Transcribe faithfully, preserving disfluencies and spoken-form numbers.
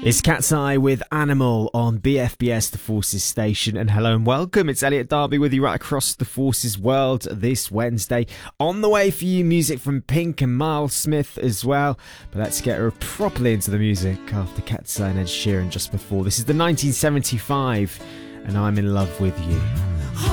It's Cat's Eye with Animal on B F B S The Forces station, and hello and welcome. It's Elliot Darby with you right across the Forces world this Wednesday. On the way for you, music from Pink and Miles Smith as well. But let's get properly into the music after Cat's Eye and Ed Sheeran just before. This is the nineteen seventy-five, and I'm in love with you.